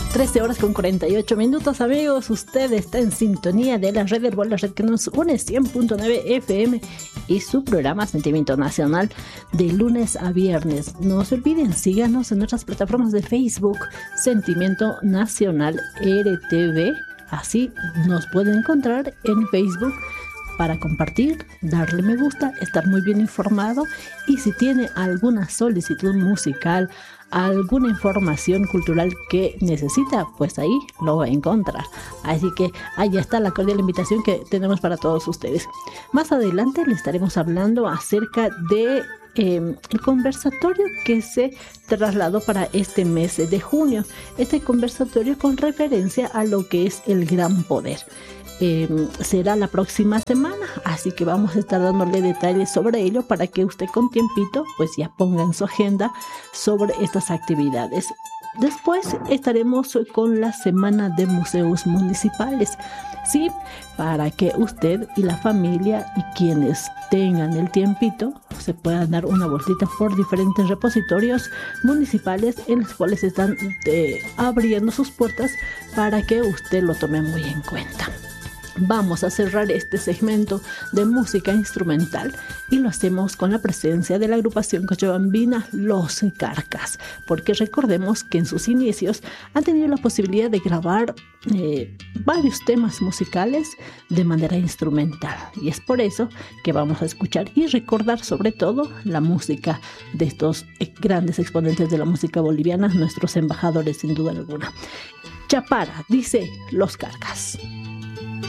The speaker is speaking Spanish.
13 horas con 48 minutos, amigos. Usted está en sintonía de la red Herbol, la red que nos une, 100.9 FM y su programa Sentimiento Nacional de lunes a viernes. No se olviden, síganos en nuestras plataformas de Facebook, Sentimiento Nacional RTV. Así nos pueden encontrar en Facebook para compartir, darle me gusta, estar muy bien informado, y si tiene alguna solicitud musical, alguna información cultural que necesita, pues ahí lo va a encontrar. Así que ahí está la cordial invitación que tenemos para todos ustedes. Más adelante le estaremos hablando acerca de el conversatorio que se trasladó para este mes de junio. Este conversatorio con referencia a lo que es el gran poder. Será la próxima semana, así que vamos a estar dándole detalles sobre ello para que usted con tiempito pues ya ponga en su agenda sobre estas actividades. Después estaremos con la semana de museos municipales, sí, para que usted y la familia y quienes tengan el tiempito se puedan dar una vueltita por diferentes repositorios municipales en los cuales están abriendo sus puertas para que usted lo tome muy en cuenta. Vamos a cerrar este segmento de música instrumental y lo hacemos con la presencia de la agrupación cochabambina Los Carcas, porque recordemos que en sus inicios han tenido la posibilidad de grabar varios temas musicales de manera instrumental, y es por eso que vamos a escuchar y recordar sobre todo la música de estos grandes exponentes de la música boliviana, nuestros embajadores sin duda alguna. Chapara, dice Los Carcas.